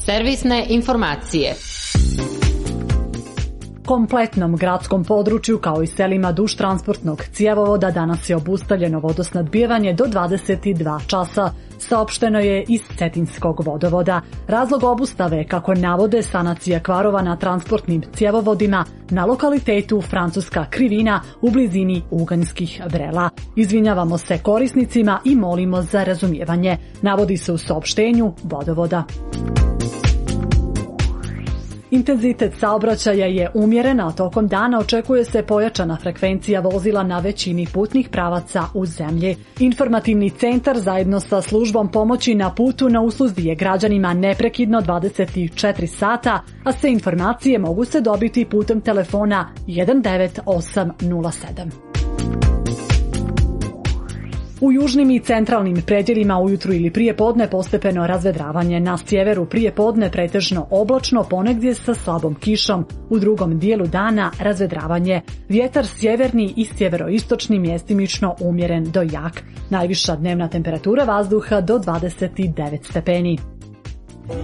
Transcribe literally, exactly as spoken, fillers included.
Servisne informacije. Kompletnom gradskom području kao i selima duž transportnog cjevovoda danas je obustavljeno vodosnabdijevanje do dvadeset dva časa, saopšteno je iz Cetinskog vodovoda. Razlog obustave, kako navode, sanacija kvarova na transportnim cjevovodima na lokalitetu Francuska Krivina u blizini Uganjskih vrela. Izvinjavamo se korisnicima i molimo za razumijevanje, navodi se u saopštenju vodovoda. Intenzitet saobraćaja je umjeren, a tokom dana očekuje se pojačana frekvencija vozila na većini putnih pravaca u zemlji. Informativni centar zajedno sa službom pomoći na putu na usluzi je građanima neprekidno dvadeset četiri sata, a sve informacije mogu se dobiti putem telefona jedan devet osam nula sedam. U južnim i centralnim predjelima ujutru ili prije podne postepeno razvedravanje. Na sjeveru prije podne pretežno oblačno, ponegdje sa slabom kišom. U drugom dijelu dana razvedravanje. Vjetar sjeverni i sjeveroistočni mjestimično umjeren do jak. Najviša dnevna temperatura vazduha do dvadeset devet stepeni.